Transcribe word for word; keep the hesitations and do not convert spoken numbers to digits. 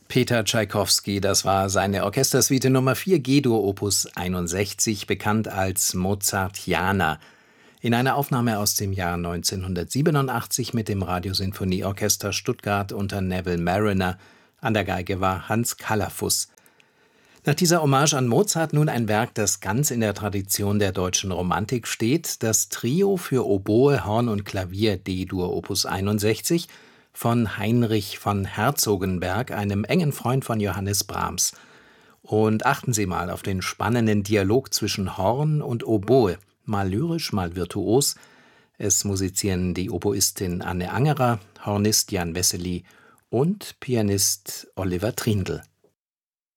Peter Tschaikowski, das war seine Orchestersuite Nummer vier G-Dur Opus einundsechzig, bekannt als Mozartiana. In einer Aufnahme aus dem Jahr neunzehnhundertsiebenundachtzig mit dem Radiosinfonieorchester Stuttgart unter Neville Marriner. An der Geige war Hans Calafuss. Nach dieser Hommage an Mozart nun ein Werk, das ganz in der Tradition der deutschen Romantik steht: das Trio für Oboe, Horn und Klavier D-Dur Opus einundsechzig von Heinrich von Herzogenberg, einem engen Freund von Johannes Brahms. Und achten Sie mal auf den spannenden Dialog zwischen Horn und Oboe, mal lyrisch, mal virtuos. Es musizieren die Oboistin Anne Angerer, Hornist Jan Wessely und Pianist Oliver Trindl.